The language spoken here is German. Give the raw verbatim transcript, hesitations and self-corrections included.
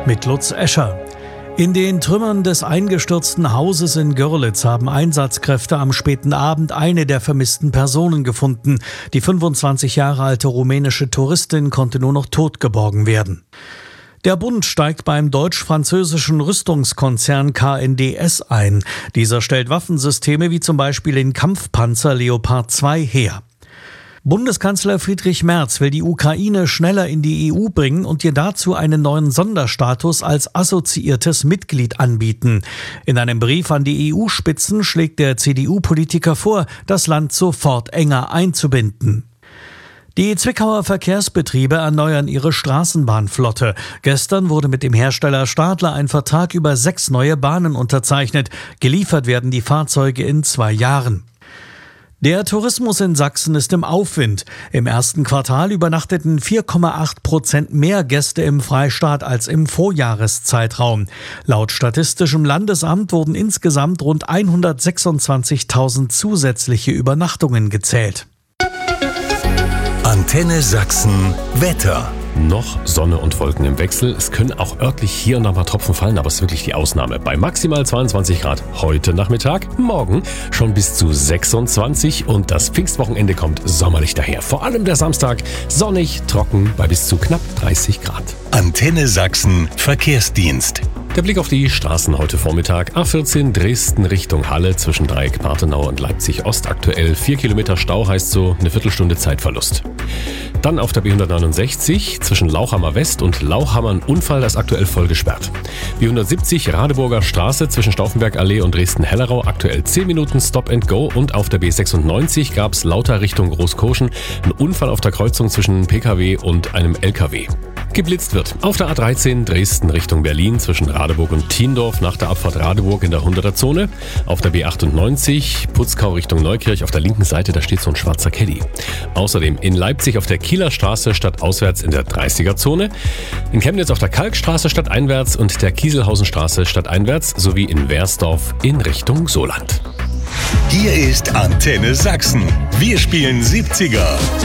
mit Lutz Escher. In den Trümmern des eingestürzten Hauses in Görlitz haben Einsatzkräfte am späten Abend eine der vermissten Personen gefunden. Die fünfundzwanzig Jahre alte rumänische Touristin konnte nur noch tot geborgen werden. Der Bund steigt beim deutsch-französischen Rüstungskonzern K N D S ein. Dieser stellt Waffensysteme wie zum Beispiel den Kampfpanzer Leopard zwei her. Bundeskanzler Friedrich Merz will die Ukraine schneller in die E U bringen und ihr dazu einen neuen Sonderstatus als assoziiertes Mitglied anbieten. In einem Brief an die E U-Spitzen schlägt der C D U-Politiker vor, das Land sofort enger einzubinden. Die Zwickauer Verkehrsbetriebe erneuern ihre Straßenbahnflotte. Gestern wurde mit dem Hersteller Stadler ein Vertrag über sechs neue Bahnen unterzeichnet. Geliefert werden die Fahrzeuge in zwei Jahren. Der Tourismus in Sachsen ist im Aufwind. Im ersten Quartal übernachteten vier Komma acht Prozent mehr Gäste im Freistaat als im Vorjahreszeitraum. Laut Statistischem Landesamt wurden insgesamt rund hundertsechsundzwanzigtausend zusätzliche Übernachtungen gezählt. Antenne Sachsen Wetter. Noch Sonne und Wolken im Wechsel. Es können auch örtlich hier und da mal Tropfen fallen, aber es ist wirklich die Ausnahme. Bei maximal zweiundzwanzig Grad heute Nachmittag, morgen schon bis zu sechsundzwanzig und das Pfingstwochenende kommt sommerlich daher. Vor allem der Samstag sonnig, trocken bei bis zu knapp dreißig Grad. Antenne Sachsen Verkehrsdienst. Der Blick auf die Straßen heute Vormittag. A vierzehn Dresden Richtung Halle zwischen Dreieck Partenau und Leipzig Ost aktuell. Vier Kilometer Stau heißt so eine Viertelstunde Zeitverlust. Dann auf der B hundertneunundsechzig zwischen Lauchhammer West und Lauchhammer ein Unfall, das aktuell voll gesperrt. B hundertsiebzig Radeburger Straße zwischen Stauffenberg-Allee und Dresden-Hellerau aktuell zehn Minuten Stop and Go. Und auf der B sechsundneunzig gab es lauter Richtung Großkoschen einen Unfall auf der Kreuzung zwischen P K W und einem L K W. Geblitzt wird auf der A dreizehn Dresden Richtung Berlin zwischen Radeburg und Thiendorf nach der Abfahrt Radeburg in der hunderter Zone. Auf der B achtundneunzig Putzkau Richtung Neukirch auf der linken Seite, da steht so ein schwarzer Caddy. Außerdem in Leipzig auf der Kieler Straße stadtauswärts in der dreißiger Zone. In Chemnitz auf der Kalkstraße stadteinwärts und der Kieselhausenstraße stadteinwärts sowie in Wersdorf in Richtung Soland. Hier ist Antenne Sachsen. Wir spielen siebziger.